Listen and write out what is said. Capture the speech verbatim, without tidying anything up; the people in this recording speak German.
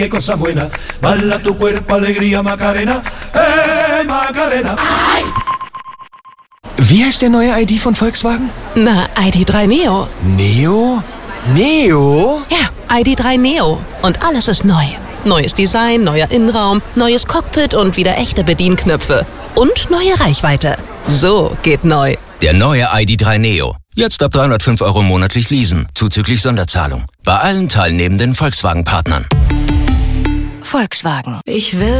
qué cosa buena. Bala tu cuerpo, alegría, Macarena. Hey, Macarena. Wie heißt der neue I D von Volkswagen? Na, I D drei Neo. Neo? Neo? Ja, I D drei Neo. Und alles ist neu. Neues Design, neuer Innenraum, neues Cockpit und wieder echte Bedienknöpfe. Und neue Reichweite. So geht neu. Der neue I D drei Neo. Jetzt ab dreihundertfünf Euro monatlich leasen, zuzüglich Sonderzahlung. Bei allen teilnehmenden Volkswagen-Partnern. Volkswagen. Ich will